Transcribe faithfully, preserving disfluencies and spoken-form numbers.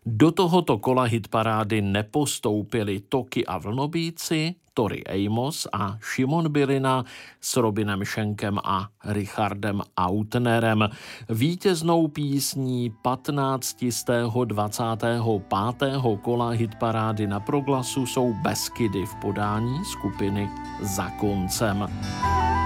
Do tohoto kola hitparády nepostoupili Toky a Vlnobíci, Tori Amos a Šimon Bylina s Robinem Schenkem a Richardem Autnerem. Vítěznou písní patnáctého dvacátého pátého kola hitparády na Proglasu jsou Beskydy v podání skupiny Za koncem.